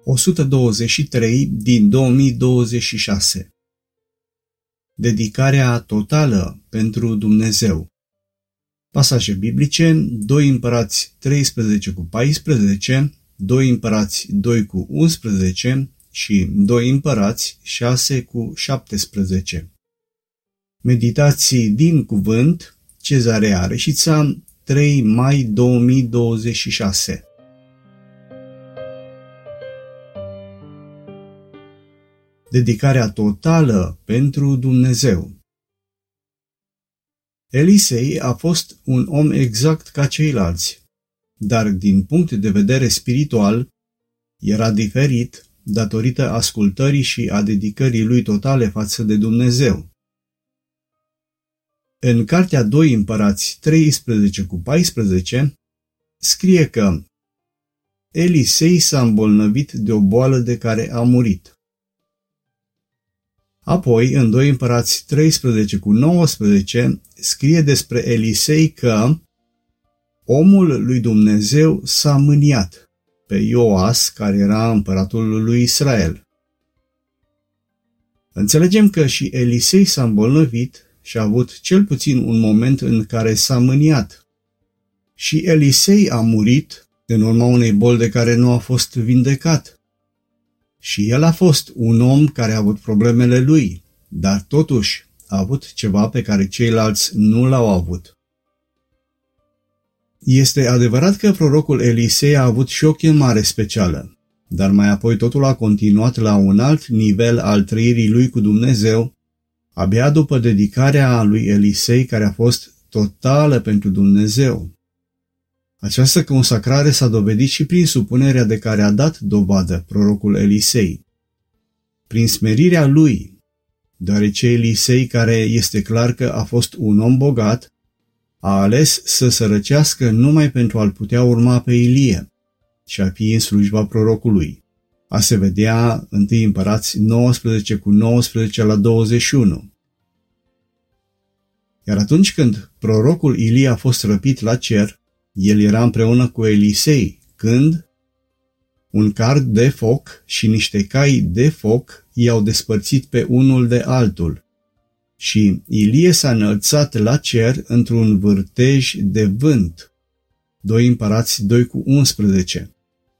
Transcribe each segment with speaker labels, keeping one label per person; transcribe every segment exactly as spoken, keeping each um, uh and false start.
Speaker 1: o sută douăzeci și trei din două mii douăzeci și șase. Dedicarea totală pentru Dumnezeu. Pasaje biblice: doi Împărați treisprezece cu paisprezece, doi Împărați doi cu unsprezece și doi Împărați șase cu șaptesprezece. Meditații din cuvânt, Cezarea Reșița, trei mai două mii douăzeci și șase. Dedicarea totală pentru Dumnezeu. Elisei a fost un om exact ca ceilalți, dar din punct de vedere spiritual era diferit datorită ascultării și a dedicării lui totale față de Dumnezeu. În cartea doi Împărați treisprezece cu paisprezece scrie că Elisei s-a îmbolnăvit de o boală de care a murit. Apoi, în doi Împărați treisprezece cu nouăsprezece, scrie despre Elisei că omul lui Dumnezeu s-a mâniat pe Ioas, care era împăratul lui Israel. Înțelegem că și Elisei s-a îmbolnăvit și a avut cel puțin un moment în care s-a mâniat. Și Elisei a murit în urma unei boli de care nu a fost vindecat. Și el a fost un om care a avut problemele lui, dar totuși a avut ceva pe care ceilalți nu l-au avut. Este adevărat că prorocul Elisei a avut și o chemare specială, dar mai apoi totul a continuat la un alt nivel al trăirii lui cu Dumnezeu, abia după dedicarea lui Elisei, care a fost totală pentru Dumnezeu. Această consacrare s-a dovedit și prin supunerea de care a dat dovadă prorocul Elisei. Prin smerirea lui, deoarece Elisei, care este clar că a fost un om bogat, a ales să sărăcească numai pentru a-l putea urma pe Ilie și a fi în slujba prorocului. A se vedea întâi Împărați nouăsprezece cu nouăsprezece la douăzeci și unu. Iar atunci când prorocul Ilie a fost răpit la cer, el era împreună cu Elisei, când un card de foc și niște cai de foc i-au despărțit pe unul de altul. Și Ilie s-a înălțat la cer într-un vârtej de vânt. doi Împărați doi cu unsprezece.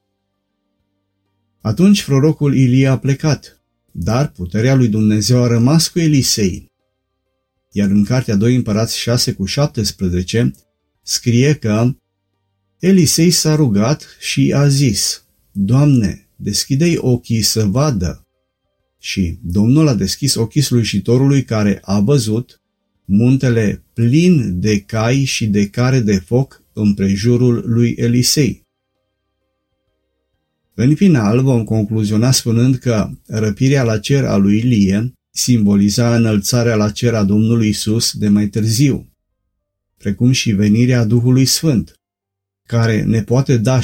Speaker 1: Atunci prorocul Ilie a plecat, dar puterea lui Dumnezeu a rămas cu Elisei. Iar în cartea doi Împărați șase cu șaptesprezece scrie că Elisei s-a rugat și a zis: Doamne, deschide-i ochii să vadă. Și Domnul a deschis ochii slujitorului, care a văzut muntele plin de cai și de care de foc împrejurul lui Elisei. În final vom concluziona spunând că răpirea la cer a lui Ilie simboliza înălțarea la cer a Domnului Isus de mai târziu, precum și venirea Duhului Sfânt, care ne poate da